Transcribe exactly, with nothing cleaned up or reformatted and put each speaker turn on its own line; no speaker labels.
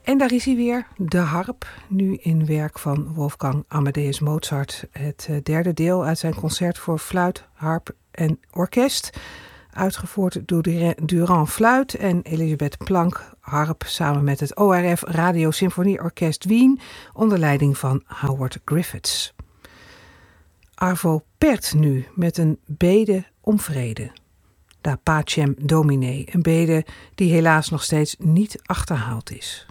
En daar is hij weer, de harp, nu in werk van Wolfgang Amadeus Mozart. Het derde deel uit zijn concert voor fluit, harp en orkest. Uitgevoerd door Durand fluit en Elisabeth Plank harp samen met het O R F Radio Symfonieorkest Wien onder leiding van Howard Griffiths. Arvo Pärt nu met een bede om vrede. Da Pacem Domine, een bede die helaas nog steeds niet achterhaald is.